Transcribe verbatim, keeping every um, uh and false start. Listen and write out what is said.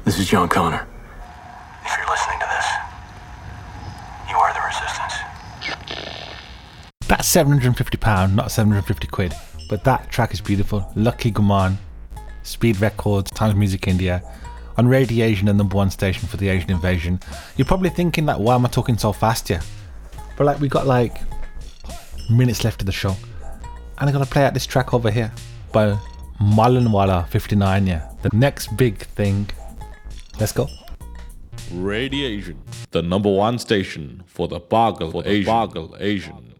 This is John Connor. If you're listening to this, you are the resistance. That's seven hundred fifty pounds, not seven hundred fifty quid. But that track is beautiful. Lucky Guman, Speed Records, Times Music India, on Radiation, the number one station for the Asian invasion. You're probably thinking that, why am I talking so fast here? But like, we got like minutes left of the show. And I'm going to play out this track over here by Malanwala fifty-nine, yeah. The next big thing. Let's go. Radiation, the number one station for the Bargal Asian. Bargal Asian.